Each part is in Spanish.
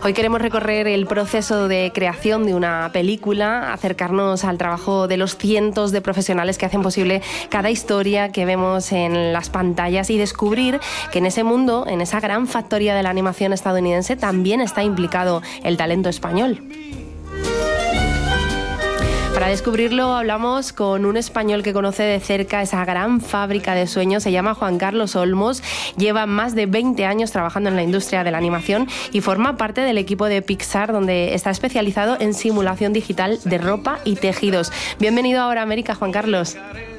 Hoy queremos recorrer el proceso de creación de una película, acercarnos al trabajo de los cientos de profesionales que hacen posible cada historia que vemos en las pantallas y descubrir que en ese mundo, en esa gran factoría de la animación estadounidense, también está implicado el talento español. Para descubrirlo hablamos con un español que conoce de cerca esa gran fábrica de sueños. Se llama Juan Carlos Olmos, lleva más de 20 años trabajando en la industria de la animación y forma parte del equipo de Pixar, donde está especializado en simulación digital de ropa y tejidos. Bienvenido a Ahora América, Juan Carlos.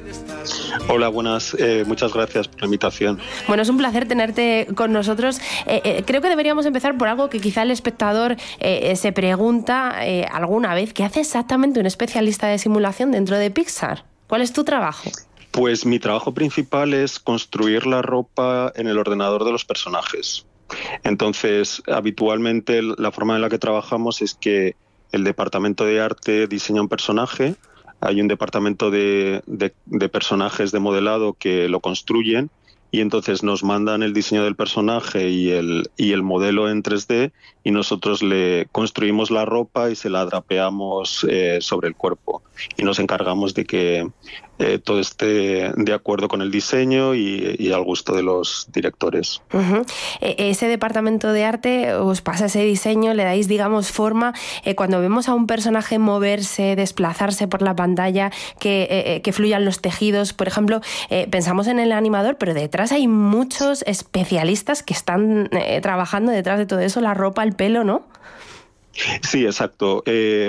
Hola, buenas. Muchas gracias por la invitación. Bueno, es un placer tenerte con nosotros. Creo que deberíamos empezar por algo que quizá el espectador se pregunta alguna vez. ¿Qué hace exactamente un especialista de simulación dentro de Pixar? ¿Cuál es tu trabajo? Pues mi trabajo principal es construir la ropa en el ordenador de los personajes. Entonces, habitualmente la forma en la que trabajamos es que el departamento de arte diseña un personaje. Hay un departamento de personajes de modelado que lo construyen y entonces nos mandan el diseño del personaje y el modelo en 3D y nosotros le construimos la ropa y se la drapeamos sobre el cuerpo y nos encargamos de que todo esté de acuerdo con el diseño y al gusto de los directores. Uh-huh. Ese departamento de arte os pasa ese diseño, le dais, digamos, forma. Cuando vemos a un personaje moverse, desplazarse por la pantalla, que fluyan los tejidos, por ejemplo, pensamos en el animador, pero detrás hay muchos especialistas que están trabajando detrás de todo eso, la ropa, el pelo, ¿no? Sí, exacto.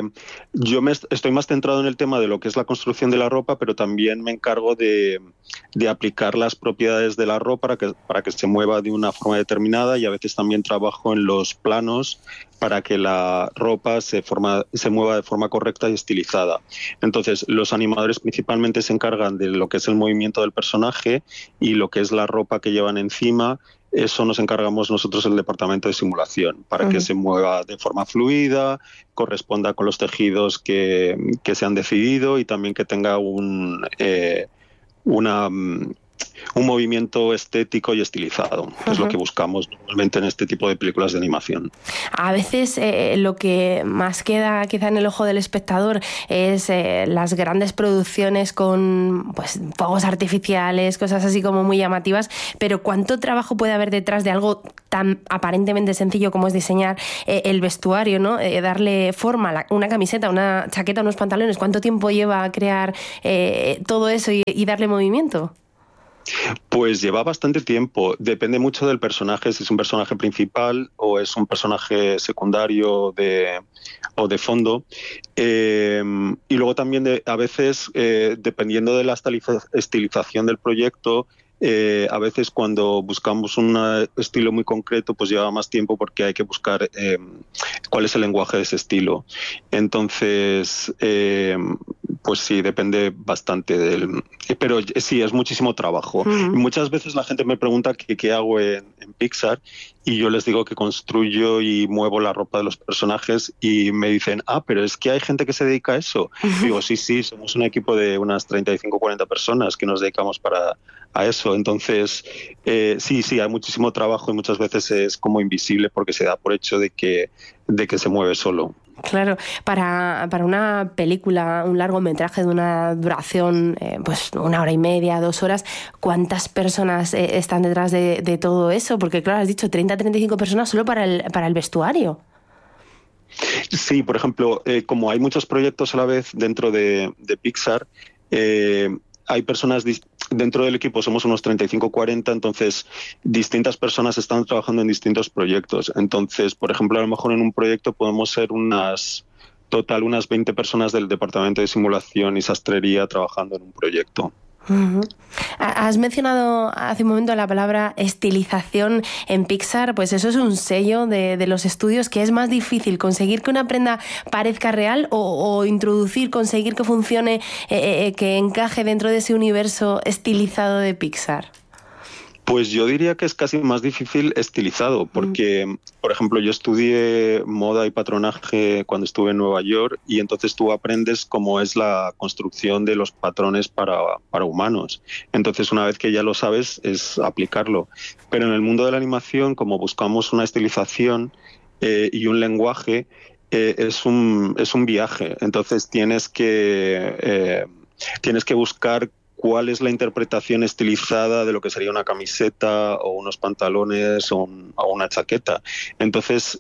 Yo estoy más centrado en el tema de lo que es la construcción de la ropa, pero también me encargo de aplicar las propiedades de la ropa para que se mueva de una forma determinada y a veces también trabajo en los planos para que la ropa se mueva de forma correcta y estilizada. Entonces, los animadores principalmente se encargan de lo que es el movimiento del personaje y lo que es la ropa que llevan encima. Eso nos encargamos nosotros el departamento de simulación, para que se mueva de forma fluida, corresponda con los tejidos que se han decidido y también que tenga un movimiento estético y estilizado, que es lo que buscamos normalmente en este tipo de películas de animación. A veces lo que más queda quizá en el ojo del espectador es las grandes producciones con pues fuegos artificiales, cosas así como muy llamativas, pero ¿cuánto trabajo puede haber detrás de algo tan aparentemente sencillo como es diseñar el vestuario, ¿no? Darle forma, una camiseta, una chaqueta, unos pantalones? ¿Cuánto tiempo lleva a crear todo eso y darle movimiento? Pues lleva bastante tiempo. Depende mucho del personaje, si es un personaje principal o es un personaje secundario o de fondo. Y luego también a veces, dependiendo de la estilización del proyecto, a veces cuando buscamos un estilo muy concreto, pues lleva más tiempo porque hay que buscar cuál es el lenguaje de ese estilo. Entonces, pues sí, depende bastante pero sí, es muchísimo trabajo. Y muchas veces la gente me pregunta qué hago en Pixar y yo les digo que construyo y muevo la ropa de los personajes y me dicen, pero es que hay gente que se dedica a eso. Digo, sí, somos un equipo de unas 35 o 40 personas que nos dedicamos a eso. Entonces, sí, hay muchísimo trabajo y muchas veces es como invisible porque se da por hecho de que se mueve solo. Claro, para una película, un largometraje de una duración, pues 1 hora y media, 2 horas, ¿cuántas personas están detrás de todo eso? Porque claro, has dicho 30-35 personas solo para el vestuario. Sí, por ejemplo, como hay muchos proyectos a la vez dentro de Pixar, hay personas dentro del equipo, somos unos 35-40, entonces distintas personas están trabajando en distintos proyectos. Entonces, por ejemplo, a lo mejor en un proyecto podemos ser unas 20 personas del departamento de simulación y sastrería trabajando en un proyecto. Uh-huh. Has mencionado hace un momento la palabra estilización en Pixar, pues eso es un sello de los estudios. Que es más difícil conseguir que una prenda parezca real o conseguir que funcione, que encaje dentro de ese universo estilizado de Pixar. Pues yo diría que es casi más difícil estilizado, porque, por ejemplo, yo estudié moda y patronaje cuando estuve en Nueva York y entonces tú aprendes cómo es la construcción de los patrones para humanos. Entonces, una vez que ya lo sabes, es aplicarlo. Pero en el mundo de la animación, como buscamos una estilización, y un lenguaje, es un viaje. Entonces tienes que buscar cuál es la interpretación estilizada de lo que sería una camiseta o unos pantalones o una chaqueta. Entonces,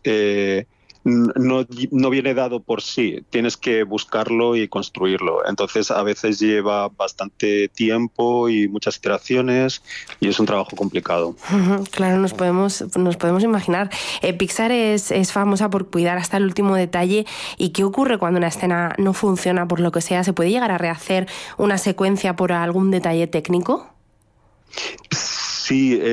no viene dado por sí, tienes que buscarlo y construirlo. Entonces, a veces lleva bastante tiempo y muchas iteraciones y es un trabajo complicado. Claro, nos podemos imaginar. Pixar es famosa por cuidar hasta el último detalle. ¿Y qué ocurre cuando una escena no funciona por lo que sea? ¿Se puede llegar a rehacer una secuencia por algún detalle técnico? Sí,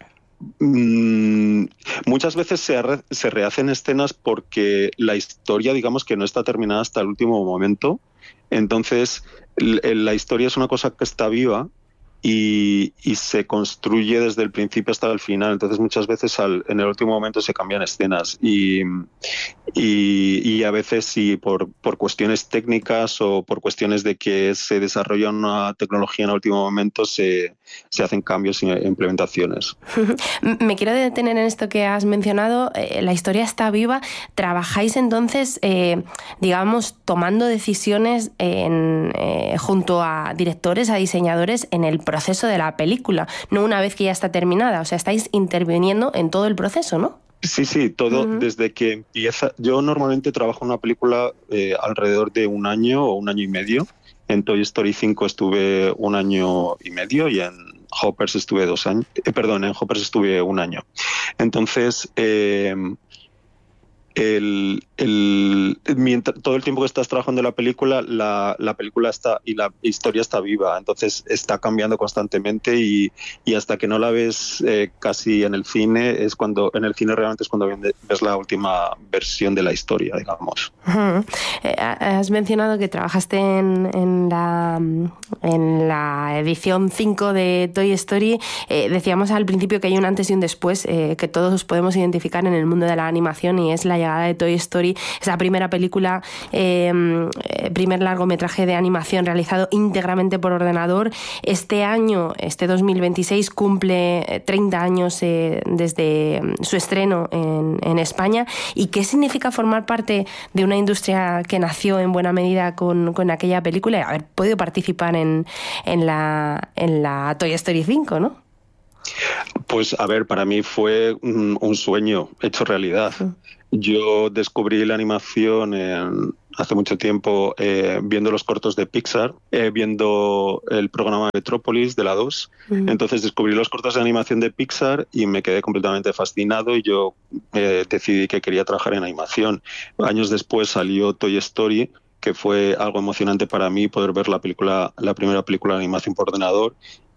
muchas veces se rehacen escenas porque la historia, digamos, que no está terminada hasta el último momento. Entonces, la historia es una cosa que está viva y se construye desde el principio hasta el final. Entonces, muchas veces en el último momento se cambian escenas y a veces sí, por cuestiones técnicas o por cuestiones de que se desarrolla una tecnología en el último momento, se hacen cambios e implementaciones. Me quiero detener en esto que has mencionado. La historia está viva. ¿Trabajáis entonces, digamos, tomando decisiones junto a directores, a diseñadores en el proceso de la película, no una vez que ya está terminada? O sea, estáis interviniendo en todo el proceso, ¿no? Sí, todo desde que empieza. Yo normalmente trabajo en una película alrededor de un año o un año y medio. En Toy Story 5 estuve un año y medio y en Hoppers estuve 2 años. En Hoppers estuve un año. Entonces, todo el tiempo que estás trabajando en la película, la película está y la historia está viva, entonces está cambiando constantemente y hasta que no la ves casi en el cine realmente es cuando ves la última versión de la historia, digamos. Has mencionado que trabajaste en la edición 5 de Toy Story. Decíamos al principio que hay un antes y un después que todos podemos identificar en el mundo de la animación, y es la llegada de Toy Story, esa primera película, primer largometraje de animación realizado íntegramente por ordenador. Este año, este 2026, cumple 30 años desde su estreno en España. ¿Y qué significa formar parte de una industria que nació en buena medida con aquella película y haber podido participar en la Toy Story 5, ¿no? Pues a ver, para mí fue un sueño hecho realidad. Yo descubrí la animación hace mucho tiempo viendo los cortos de Pixar, viendo el programa Metrópolis de la 2. Entonces descubrí los cortos de animación de Pixar y me quedé completamente fascinado y yo decidí que quería trabajar en animación. Años después salió Toy Story, que fue algo emocionante para mí poder ver la primera película de animación por ordenador.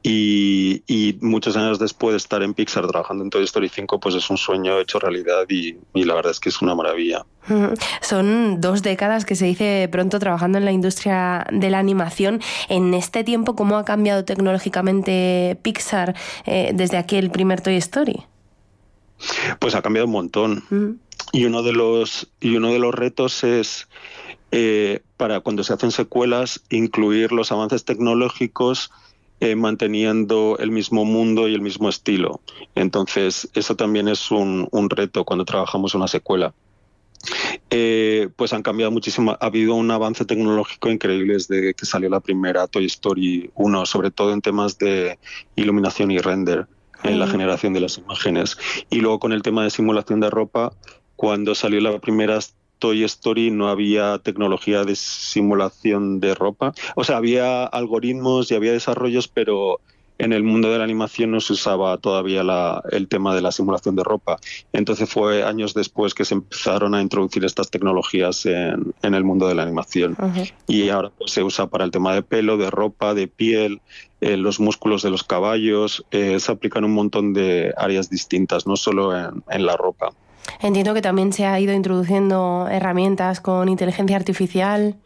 Y muchos años después de estar en Pixar trabajando en Toy Story 5, pues es un sueño hecho realidad y la verdad es que es una maravilla. Son 2 décadas, que se dice pronto, trabajando en la industria de la animación. En este tiempo, ¿cómo ha cambiado tecnológicamente Pixar desde aquel primer Toy Story? Pues ha cambiado un montón. Y uno de los retos es, para cuando se hacen secuelas, incluir los avances tecnológicos manteniendo el mismo mundo y el mismo estilo. Entonces, eso también es un reto cuando trabajamos una secuela. Pues han cambiado muchísimo. Ha habido un avance tecnológico increíble desde que salió la primera Toy Story 1, sobre todo en temas de iluminación y render, en la generación de las imágenes. Y luego con el tema de simulación de ropa, cuando salió la primera Toy Story no había tecnología de simulación de ropa. O sea, había algoritmos y había desarrollos, pero en el mundo de la animación no se usaba todavía el tema de la simulación de ropa. Entonces fue años después que se empezaron a introducir estas tecnologías en el mundo de la animación. Y ahora pues, se usa para el tema de pelo, de ropa, de piel, los músculos de los caballos. Se aplican un montón de áreas distintas, no solo en la ropa. Entiendo que también se ha ido introduciendo herramientas con inteligencia artificial.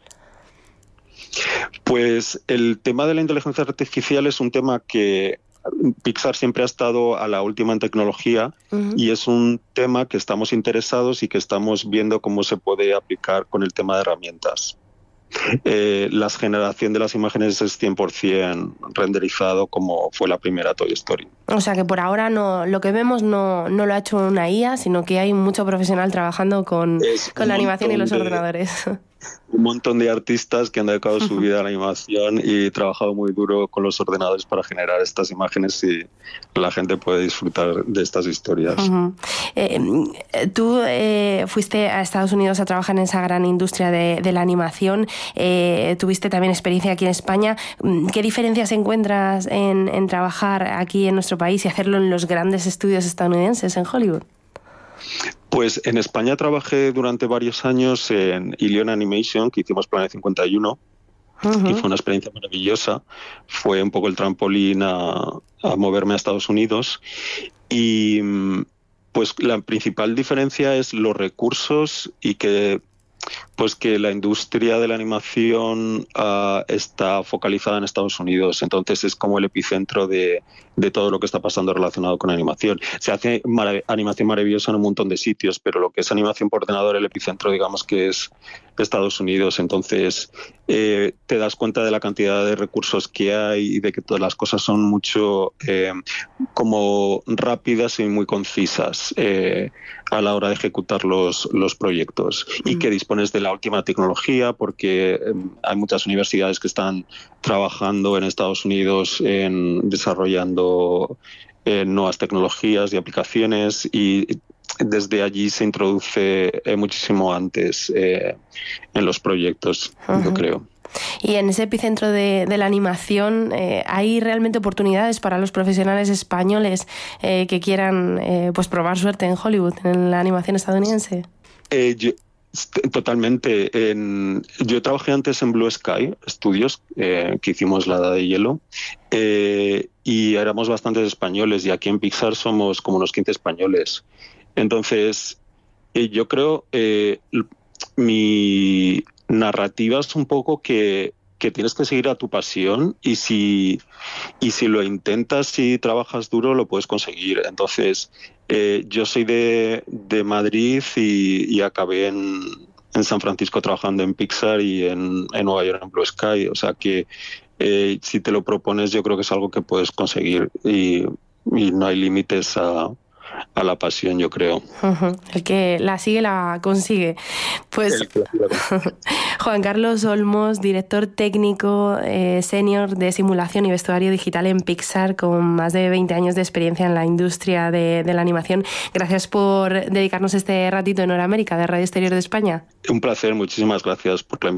Pues el tema de la inteligencia artificial es un tema que Pixar siempre ha estado a la última en tecnología y es un tema que estamos interesados y que estamos viendo cómo se puede aplicar con el tema de herramientas. la generación de las imágenes es 100% renderizado, como fue la primera Toy Story. O sea que por ahora no, lo que vemos no lo ha hecho una IA, sino que hay mucho profesional trabajando con la animación y los ordenadores. Un montón de artistas que han dedicado su vida a la animación y trabajado muy duro con los ordenadores para generar estas imágenes, y la gente puede disfrutar de estas historias. Tú fuiste a Estados Unidos a trabajar en esa gran industria de la animación. Tuviste también experiencia aquí en España. ¿Qué diferencias encuentras en trabajar aquí en nuestro país y hacerlo en los grandes estudios estadounidenses en Hollywood? Pues en España trabajé durante varios años en Ilion Animation, que hicimos Planet 51, y fue una experiencia maravillosa. Fue un poco el trampolín a moverme a Estados Unidos. Y pues la principal diferencia es los recursos, y que la industria de la animación está focalizada en Estados Unidos. Entonces es como el epicentro de todo lo que está pasando relacionado con animación. Se hace animación maravillosa en un montón de sitios, pero lo que es animación por ordenador, el epicentro, digamos, que es Estados Unidos. Entonces te das cuenta de la cantidad de recursos que hay y de que todas las cosas son mucho como rápidas y muy concisas a la hora de ejecutar los proyectos, y que dispones de la última tecnología, porque hay muchas universidades que están trabajando en Estados Unidos en desarrollando nuevas tecnologías y aplicaciones, y desde allí se introduce muchísimo antes en los proyectos, yo creo. Y en ese epicentro de la animación, ¿hay realmente oportunidades para los profesionales españoles que quieran pues probar suerte en Hollywood, en la animación estadounidense? Totalmente. Yo trabajé antes en Blue Sky Studios, que hicimos La Edad de Hielo, y éramos bastantes españoles, y aquí en Pixar somos como unos 15 españoles. Entonces, yo creo mi narrativa es un poco que tienes que seguir a tu pasión, y si lo intentas y trabajas duro, lo puedes conseguir. Entonces, yo soy de Madrid y acabé en San Francisco trabajando en Pixar, y en Nueva York en Blue Sky. O sea que si te lo propones, yo creo que es algo que puedes conseguir, y no hay límites a la pasión, yo creo. El que la sigue la consigue. Pues Juan Carlos Olmos, director técnico senior de simulación y vestuario digital en Pixar, con más de 20 años de experiencia en la industria de la animación. Gracias por dedicarnos este ratito en Hora América de Radio Exterior de España. Un placer, muchísimas gracias por la invitación.